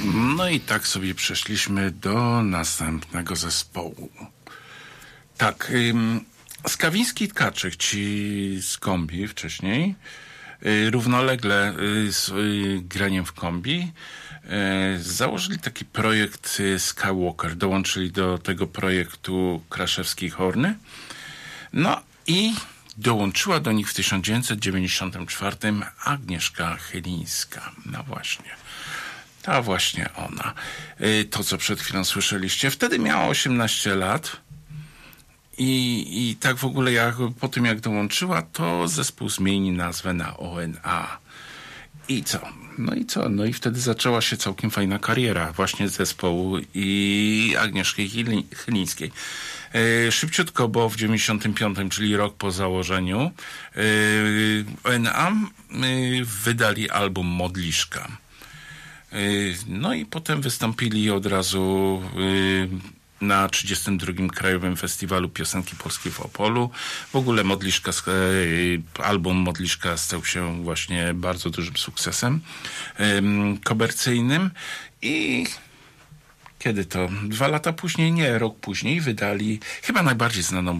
No i tak sobie przeszliśmy do następnego zespołu. Tak, Skawiński i Tkaczyk, ci z kombi wcześniej, równolegle z graniem w kombi, założyli taki projekt Skywalker. Dołączyli do tego projektu Kraszewski i Horny. No i dołączyła do nich w 1994 Agnieszka Chylińska. No właśnie. Ta właśnie ona. To, co przed chwilą słyszeliście. Wtedy miała 18 lat. I tak w ogóle po tym jak dołączyła, to zespół zmieni nazwę na ONA. I co? No i wtedy zaczęła się całkiem fajna kariera właśnie zespołu i Agnieszki Chylińskiej. Szybciutko, bo w 95, czyli rok po założeniu, ONA wydali album Modliszka. No i potem wystąpili od razu na 32. Krajowym Festiwalu Piosenki Polskiej w Opolu. W ogóle album Modliszka stał się właśnie bardzo dużym sukcesem komercyjnym i kiedy to? 2 lata później, nie, rok później wydali chyba najbardziej znaną,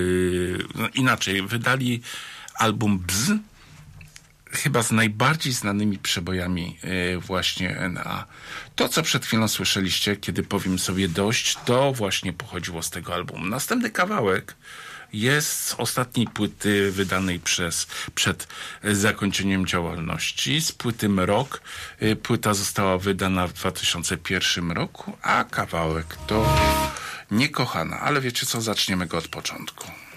wydali album Bzz, chyba z najbardziej znanymi przebojami właśnie NA. To, co przed chwilą słyszeliście, kiedy powiem sobie dość, to właśnie pochodziło z tego albumu. Następny kawałek jest z ostatniej płyty wydanej przed zakończeniem działalności, z płyty Mrok. Płyta została wydana w 2001 roku, a kawałek to Niekochana. Ale wiecie co, zaczniemy go od początku.